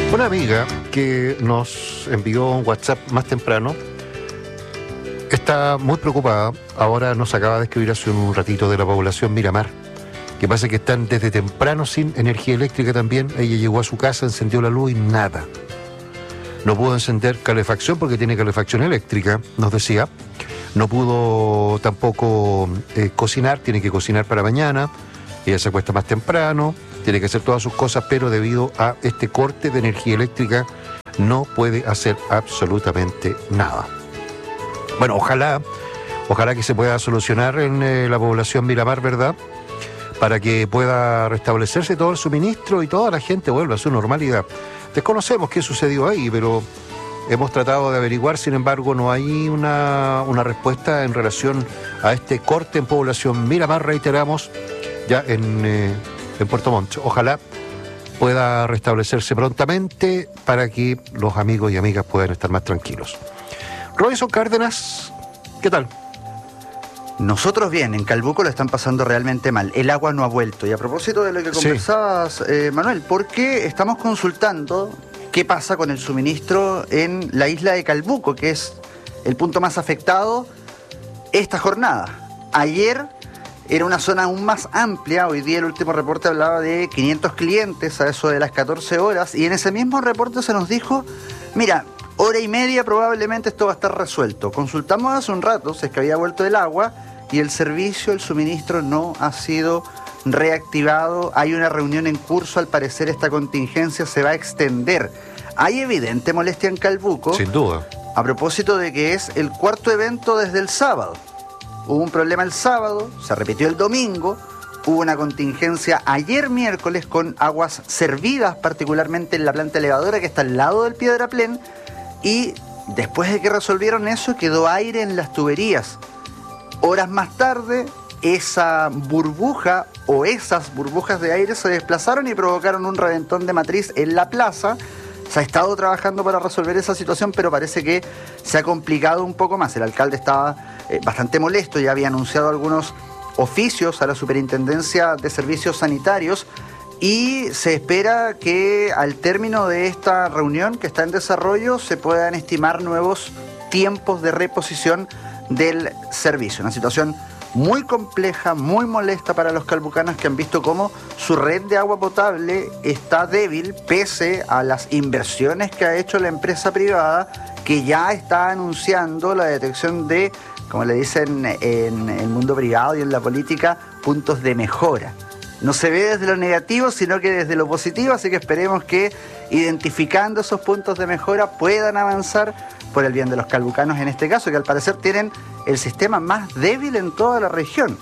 Una amiga que nos envió un WhatsApp más temprano está muy preocupada. Ahora nos acaba de escribir hace un ratito de la población Miramar, que pasa que están desde temprano sin energía eléctrica también. Ella llegó a su casa, encendió la luz y nada. No pudo encender calefacción porque tiene calefacción eléctrica, nos decía. No pudo tampoco cocinar, tiene que cocinar para mañana. Ella se acuesta más temprano, tiene que hacer todas sus cosas, pero debido a este corte de energía eléctrica no puede hacer absolutamente nada. Bueno, ojalá que se pueda solucionar en la población Miramar, ¿verdad? Para que pueda restablecerse todo el suministro y toda la gente vuelva a su normalidad. Desconocemos qué sucedió ahí, pero hemos tratado de averiguar. Sin embargo, no hay una respuesta en relación a este corte en población Miramar, reiteramos, ya en Puerto Montt. Ojalá pueda restablecerse prontamente para que los amigos y amigas puedan estar más tranquilos. Robinson Cárdenas, ¿qué tal? Nosotros bien, en Calbuco lo están pasando realmente mal. El agua no ha vuelto. Y a propósito de lo que conversabas, Manuel, ¿por qué estamos consultando qué pasa con el suministro en la isla de Calbuco, que es el punto más afectado esta jornada? Ayer era una zona aún más amplia. Hoy día el último reporte hablaba de 500 clientes a eso de las 14 horas. Y en ese mismo reporte se nos dijo, mira, hora y media probablemente esto va a estar resuelto. Consultamos hace un rato si es que había vuelto el agua y el servicio, el suministro no ha sido reactivado. Hay una reunión en curso, al parecer esta contingencia se va a extender. Hay evidente molestia en Calbuco. Sin duda. A propósito de que es el cuarto evento desde el sábado. Hubo un problema el sábado, se repitió el domingo, hubo una contingencia ayer miércoles con aguas servidas, particularmente en la planta elevadora que está al lado del Piedraplén, y después de que resolvieron eso quedó aire en las tuberías. Horas más tarde, esa burbuja o esas burbujas de aire se desplazaron y provocaron un reventón de matriz en la plaza. Se ha estado trabajando para resolver esa situación, pero parece que se ha complicado un poco más. El alcalde estaba bastante molesto, ya había anunciado algunos oficios a la Superintendencia de Servicios Sanitarios y se espera que al término de esta reunión que está en desarrollo se puedan estimar nuevos tiempos de reposición del servicio. Una situación muy compleja, muy molesta para los calbucanos que han visto cómo su red de agua potable está débil pese a las inversiones que ha hecho la empresa privada, que ya está anunciando la detección de, como le dicen en el mundo privado y en la política, puntos de mejora. No se ve desde lo negativo, sino que desde lo positivo, así que esperemos que identificando esos puntos de mejora puedan avanzar por el bien de los calbucanos en este caso, que al parecer tienen el sistema más débil en toda la región.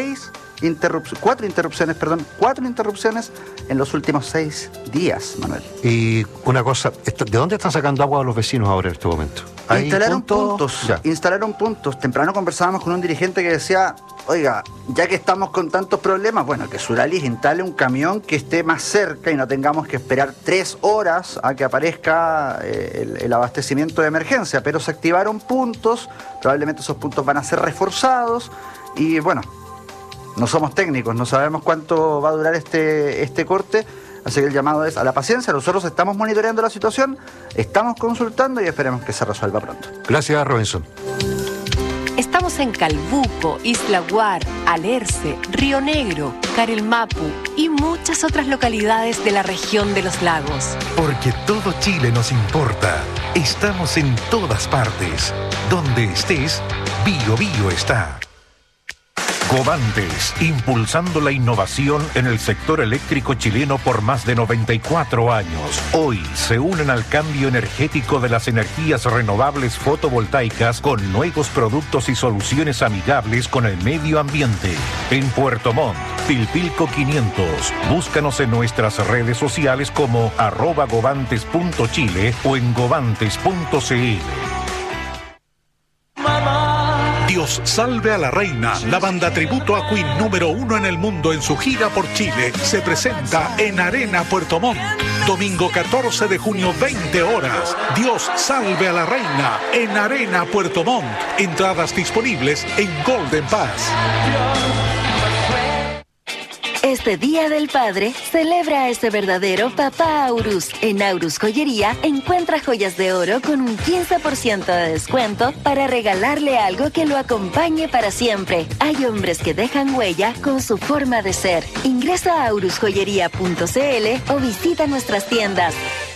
4 interrupciones en los últimos 6 días, Manuel. Y una cosa, ¿de dónde están sacando agua los vecinos ahora en este momento? Instalaron puntos. Temprano conversábamos con un dirigente que decía, oiga, ya que estamos con tantos problemas, bueno, que Suralis instale un camión que esté más cerca y no tengamos que esperar 3 horas a que aparezca el abastecimiento de emergencia. Pero se activaron puntos, probablemente esos puntos van a ser reforzados y bueno, no somos técnicos, no sabemos cuánto va a durar este corte, así que el llamado es a la paciencia. Nosotros estamos monitoreando la situación, estamos consultando y esperemos que se resuelva pronto. Gracias, Robinson. Estamos en Calbuco, Isla Guar, Alerce, Río Negro, Carelmapu y muchas otras localidades de la región de los lagos. Porque todo Chile nos importa. Estamos en todas partes. Donde estés, Bio Bio está. Covantes, impulsando la innovación en el sector eléctrico chileno por más de 94 años. Hoy se unen al cambio energético de las energías renovables fotovoltaicas con nuevos productos y soluciones amigables con el medio ambiente. En Puerto Montt, Pilpilco 500. Búscanos en nuestras redes sociales como @govantes.chile o en govantes.cl. Dios salve a la reina, la banda tributo a Queen número 1 en el mundo en su gira por Chile, se presenta en Arena Puerto Montt. Domingo 14 de junio, 20 horas. Dios salve a la reina en Arena Puerto Montt. Entradas disponibles en Golden Pass. Este Día del Padre, celebra a ese verdadero papá Aurus. En Aurus Joyería, encuentra joyas de oro con un 15% de descuento para regalarle algo que lo acompañe para siempre. Hay hombres que dejan huella con su forma de ser. Ingresa a aurusjoyería.cl o visita nuestras tiendas.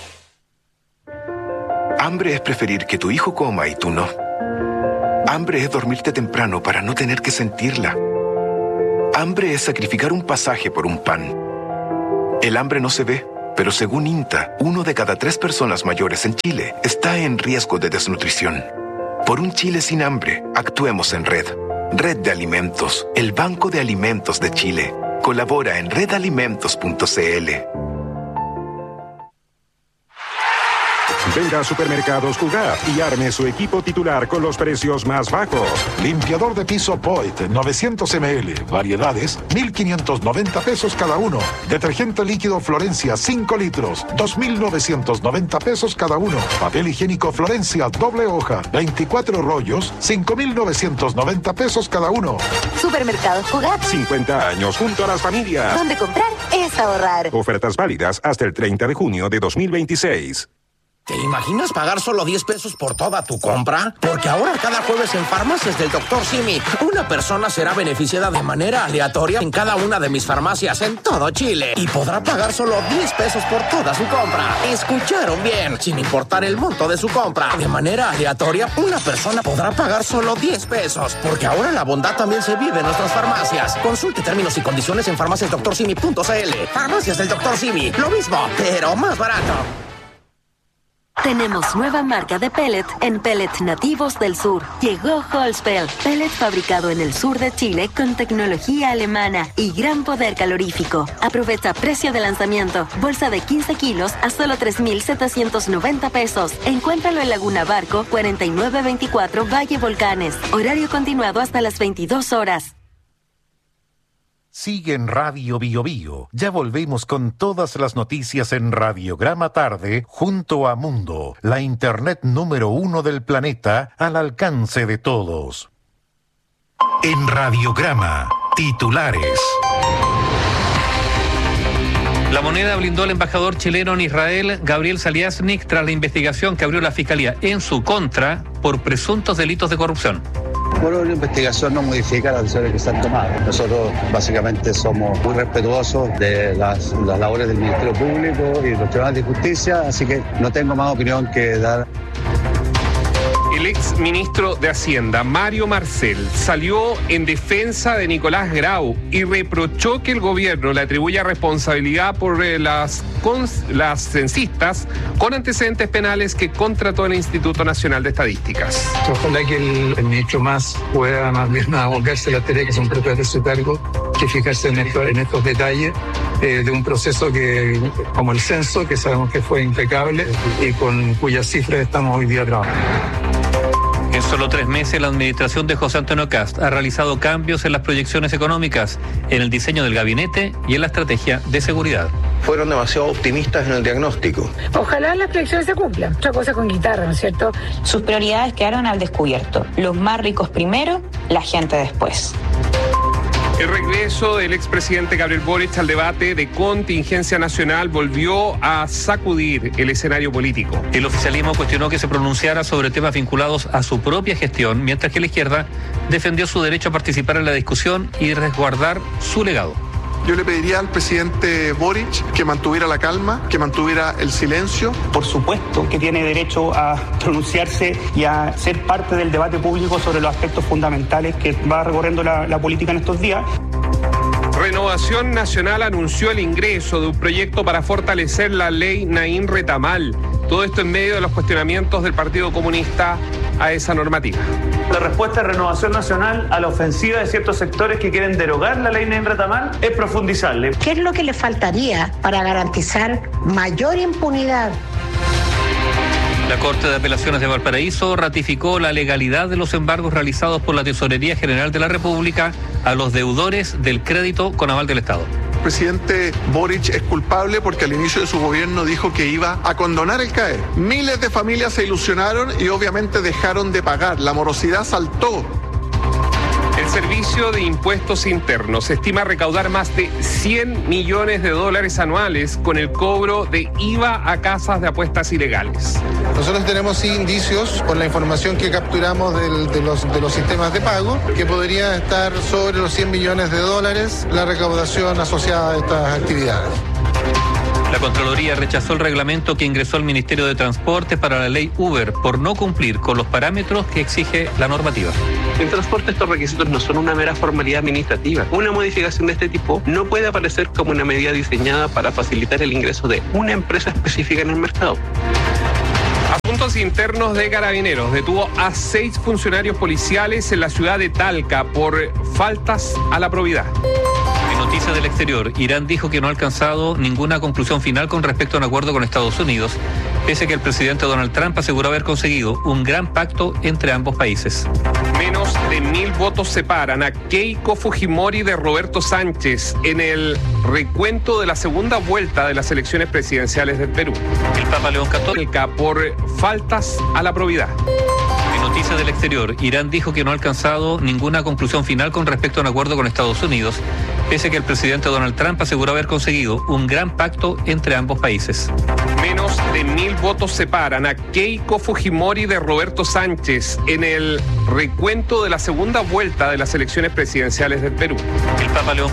Hambre es preferir que tu hijo coma y tú no. Hambre es dormirte temprano para no tener que sentirla. Hambre es sacrificar un pasaje por un pan. El hambre no se ve, pero según INTA, 1 de cada 3 personas mayores en Chile está en riesgo de desnutrición. Por un Chile sin hambre, actuemos en Red. Red de Alimentos, el Banco de Alimentos de Chile. Colabora en redalimentos.cl. Venga a Supermercados Jugar y arme su equipo titular con los precios más bajos. Limpiador de piso Poet, 900 ml. Variedades, 1.590 pesos cada uno. Detergente líquido Florencia, 5 litros, 2.990 pesos cada uno. Papel higiénico Florencia, doble hoja, 24 rollos, 5.990 pesos cada uno. Supermercados Jugar. 50 años junto a las familias. Donde comprar es ahorrar. Ofertas válidas hasta el 30 de junio de 2026. ¿Te imaginas pagar solo 10 pesos por toda tu compra? Porque ahora cada jueves en Farmacias del Dr. Simi, una persona será beneficiada de manera aleatoria en cada una de mis farmacias en todo Chile y podrá pagar solo 10 pesos por toda su compra. ¿Escucharon bien? Sin importar el monto de su compra. De manera aleatoria, una persona podrá pagar solo 10 pesos. Porque ahora la bondad también se vive en nuestras farmacias. Consulte términos y condiciones en farmaciasdoctorsimi.cl. Farmacias del Dr. Simi. Lo mismo, pero más barato. Tenemos nueva marca de pellet en Pellet Nativos del Sur. Llegó Holzpel, pellet fabricado en el sur de Chile con tecnología alemana y gran poder calorífico. Aprovecha precio de lanzamiento. Bolsa de 15 kilos a solo 3.790 pesos. Encuéntralo en Laguna Barco, 4924 Valle Volcanes. Horario continuado hasta las 22 horas. Sigue en Radio Bio Bio. Ya volvemos con todas las noticias en Radiograma Tarde junto a Mundo, la internet número 1 del planeta al alcance de todos. En Radiograma, titulares. La Moneda blindó al embajador chileno en Israel, Gabriel Saliasnik, tras la investigación que abrió la Fiscalía en su contra por presuntos delitos de corrupción. Bueno, la investigación no modifica las decisiones que se han tomado. Nosotros básicamente somos muy respetuosos de las labores del Ministerio Público y de los tribunales de justicia, así que no tengo más opinión que dar. El ex ministro de Hacienda, Mario Marcel, salió en defensa de Nicolás Grau y reprochó que el gobierno le atribuya responsabilidad por las censistas con antecedentes penales que contrató el Instituto Nacional de Estadísticas. Ojalá que el ministro más pueda más bien abocarse a las tareas que son propias de su cargo, que fijarse en estos detalles de un proceso que, como el censo, que sabemos que fue impecable y con cuyas cifras estamos hoy día trabajando. En solo 3 meses, la administración de José Antonio Kast ha realizado cambios en las proyecciones económicas, en el diseño del gabinete y en la estrategia de seguridad. Fueron demasiado optimistas en el diagnóstico. Ojalá las proyecciones se cumplan. Otra cosa con guitarra, ¿no es cierto? Sus prioridades quedaron al descubierto. Los más ricos primero, la gente después. El regreso del expresidente Gabriel Boric al debate de contingencia nacional volvió a sacudir el escenario político. El oficialismo cuestionó que se pronunciara sobre temas vinculados a su propia gestión, mientras que la izquierda defendió su derecho a participar en la discusión y resguardar su legado. Yo le pediría al presidente Boric que mantuviera la calma, que mantuviera el silencio. Por supuesto que tiene derecho a pronunciarse y a ser parte del debate público sobre los aspectos fundamentales que va recorriendo la política en estos días. Renovación Nacional anunció el ingreso de un proyecto para fortalecer la ley Naín Retamal. Todo esto en medio de los cuestionamientos del Partido Comunista a esa normativa. La respuesta de Renovación Nacional a la ofensiva de ciertos sectores que quieren derogar la ley Naín Retamal es profundizarle. ¿Qué es lo que le faltaría para garantizar mayor impunidad? La Corte de Apelaciones de Valparaíso ratificó la legalidad de los embargos realizados por la Tesorería General de la República a los deudores del crédito con aval del Estado. El presidente Boric es culpable porque al inicio de su gobierno dijo que iba a condonar el CAE. Miles de familias se ilusionaron y obviamente dejaron de pagar. La morosidad saltó. El El Servicio de Impuestos Internos estima recaudar más de $100 millones anuales con el cobro de IVA a casas de apuestas ilegales. Nosotros tenemos indicios por la información que capturamos de los sistemas de pago que podría estar sobre los $100 millones la recaudación asociada a estas actividades. La Contraloría rechazó el reglamento que ingresó al Ministerio de Transporte para la ley Uber por no cumplir con los parámetros que exige la normativa. En transporte estos requisitos no son una mera formalidad administrativa. Una modificación de este tipo no puede aparecer como una medida diseñada para facilitar el ingreso de una empresa específica en el mercado. Asuntos Internos de Carabineros detuvo a 6 funcionarios policiales en la ciudad de Talca por faltas a la probidad. En noticias del exterior, Irán dijo que no ha alcanzado ninguna conclusión final con respecto a un acuerdo con Estados Unidos, pese a que el presidente Donald Trump aseguró haber conseguido un gran pacto entre ambos países. Menos de 1,000 votos separan a Keiko Fujimori de Roberto Sánchez en el recuento de la segunda vuelta de las elecciones presidenciales del Perú. El Papa León XIV por faltas a la probidad. En noticias del exterior, Irán dijo que no ha alcanzado ninguna conclusión final con respecto a un acuerdo con Estados Unidos, pese a que el presidente Donald Trump aseguró haber conseguido un gran pacto entre ambos países. Menos de 1,000 votos separan a Keiko Fujimori de Roberto Sánchez en el recuento de la segunda vuelta de las elecciones presidenciales del Perú. El Papa León